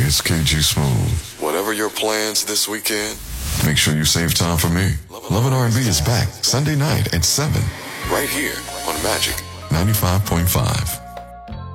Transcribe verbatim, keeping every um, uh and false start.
it's K G Smooth. Whatever your plans this weekend, make sure you save time for me. Love and R and B is back Sunday night at seven. Right here on Magic ninety-five point five.